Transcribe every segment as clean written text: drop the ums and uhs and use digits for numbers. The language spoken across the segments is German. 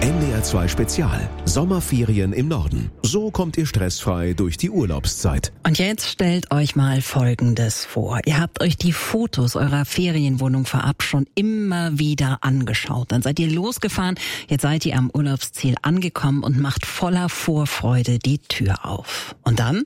NDR 2 Spezial. Sommerferien im Norden. So kommt ihr stressfrei durch die Urlaubszeit. Und jetzt stellt euch mal Folgendes vor. Ihr habt euch die Fotos eurer Ferienwohnung vorab schon immer wieder angeschaut. Dann seid ihr losgefahren. Jetzt seid ihr am Urlaubsziel angekommen und macht voller Vorfreude die Tür auf. Und dann?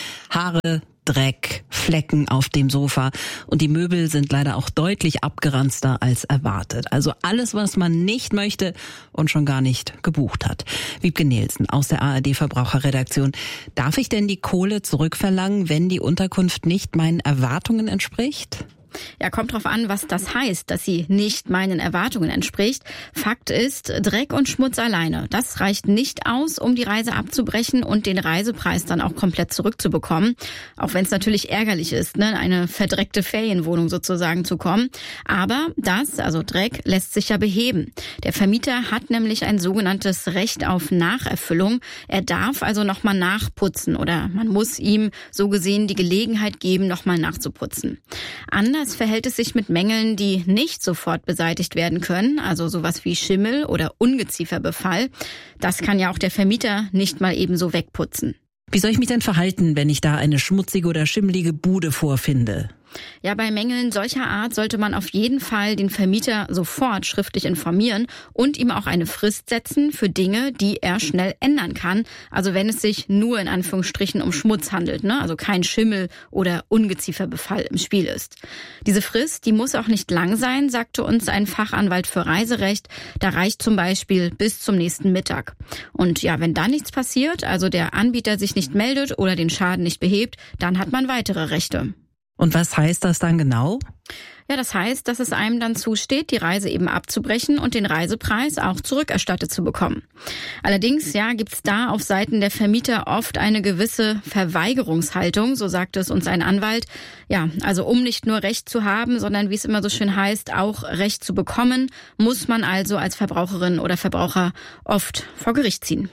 Haare, Dreck, Flecken auf dem Sofa und die Möbel sind leider auch deutlich abgeranzter als erwartet. Also alles, was man nicht möchte und schon gar nicht gebucht hat. Wiebke Nielsen aus der ARD Verbraucherredaktion. Darf ich denn die Kohle zurückverlangen, wenn die Unterkunft nicht meinen Erwartungen entspricht? Ja, kommt drauf an, was das heißt, dass sie nicht meinen Erwartungen entspricht. Fakt ist, Dreck und Schmutz alleine, das reicht nicht aus, um die Reise abzubrechen und den Reisepreis dann auch komplett zurückzubekommen. Auch wenn es natürlich ärgerlich ist, in eine verdreckte Ferienwohnung sozusagen zu kommen. Aber das, also Dreck, lässt sich ja beheben. Der Vermieter hat nämlich ein sogenanntes Recht auf Nacherfüllung. Er darf also nochmal nachputzen oder man muss ihm so gesehen die Gelegenheit geben, nochmal nachzuputzen. Anders verhält es sich mit Mängeln, die nicht sofort beseitigt werden können, also sowas wie Schimmel oder Ungezieferbefall. Das kann ja auch der Vermieter nicht mal ebenso wegputzen. Wie soll ich mich denn verhalten, wenn ich da eine schmutzige oder schimmelige Bude vorfinde? Ja, bei Mängeln solcher Art sollte man auf jeden Fall den Vermieter sofort schriftlich informieren und ihm auch eine Frist setzen für Dinge, die er schnell ändern kann. Also wenn es sich nur in Anführungsstrichen um Schmutz handelt, also kein Schimmel oder Ungezieferbefall im Spiel ist. Diese Frist, die muss auch nicht lang sein, sagte uns ein Fachanwalt für Reiserecht. Da reicht zum Beispiel bis zum nächsten Mittag. Und ja, wenn dann nichts passiert, also der Anbieter sich nicht meldet oder den Schaden nicht behebt, dann hat man weitere Rechte. Und was heißt das dann genau? Ja, das heißt, dass es einem dann zusteht, die Reise eben abzubrechen und den Reisepreis auch zurückerstattet zu bekommen. Allerdings, gibt's da auf Seiten der Vermieter oft eine gewisse Verweigerungshaltung, so sagte es uns ein Anwalt. Ja, also um nicht nur Recht zu haben, sondern wie es immer so schön heißt, auch Recht zu bekommen, muss man also als Verbraucherin oder Verbraucher oft vor Gericht ziehen.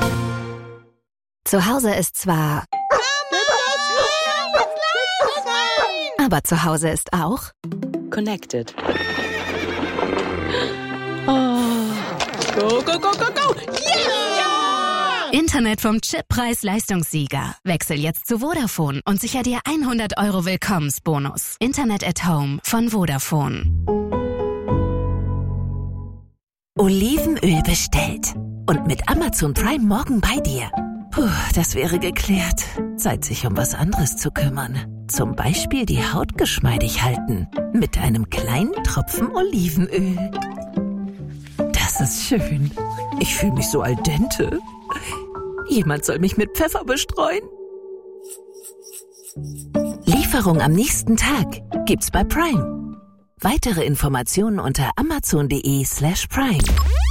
Zu Hause ist zwar... Aber zu Hause ist auch Connected. Oh. Go, go, go, go, go! Yeah! Internet vom Chip-Preis-Leistungssieger. Wechsel jetzt zu Vodafone und sicher dir 100 € Willkommensbonus. Internet at Home von Vodafone. Olivenöl bestellt. Und mit Amazon Prime morgen bei dir. Puh, das wäre geklärt. Zeit, sich um was anderes zu kümmern. Zum Beispiel die Haut geschmeidig halten. Mit einem kleinen Tropfen Olivenöl. Das ist schön. Ich fühle mich so al dente. Jemand soll mich mit Pfeffer bestreuen. Lieferung am nächsten Tag gibt's bei Prime. Weitere Informationen unter amazon.de/Prime.